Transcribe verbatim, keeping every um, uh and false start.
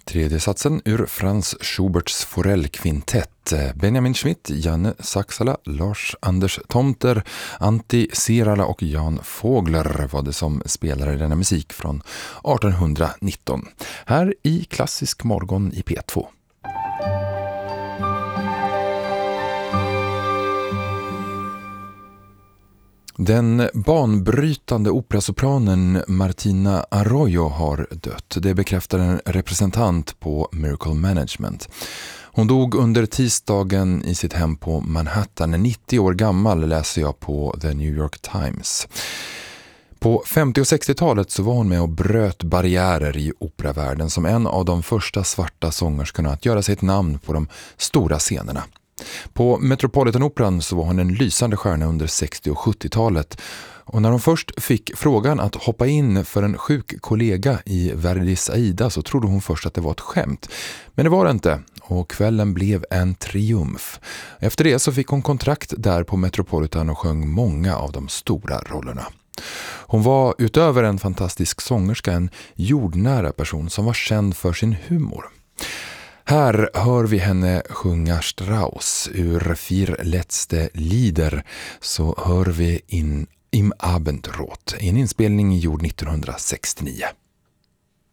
Tredje satsen ur Franz Schuberts Forellkvintett. Benjamin Schmidt, Janne Saksala, Lars Anders Tomter, Antti Sirala och Jan Fågler var det som spelade denna musik från artonhundranitton. Här i Klassisk morgon i P två. Den banbrytande operasopranen Martina Arroyo har dött. Det bekräftar en representant på Miracle Management. Hon dog under tisdagen i sitt hem på Manhattan. nittio år gammal, läser jag på The New York Times. På femtio- och sextiotalet så var hon med och bröt barriärer i operavärlden som en av de första svarta sångerskorna att göra sig ett namn på de stora scenerna. På Metropolitan-operan så var hon en lysande stjärna under sextio- och sjuttiotalet. Och när hon först fick frågan att hoppa in för en sjuk kollega i Verdis Aida så trodde hon först att det var ett skämt. Men det var det inte, och kvällen blev en triumf. Efter det så fick hon kontrakt där på Metropolitan och sjöng många av de stora rollerna. Hon var utöver en fantastisk sångerska en jordnära person som var känd för sin humor. Här hör vi henne sjunga Strauss ur Vier letzte Lieder, så hör vi in Im Abendrot, en inspelning gjord nittonhundrasextionio.